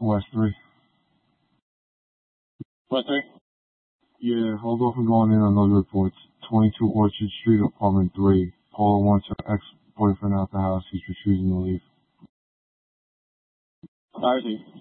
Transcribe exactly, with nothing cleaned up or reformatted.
West three. West three? Yeah, hold off on going in on those reports. twenty-two Orchard Street, apartment three. Paula wants her ex-boyfriend out the house. He's refusing to leave. How is he?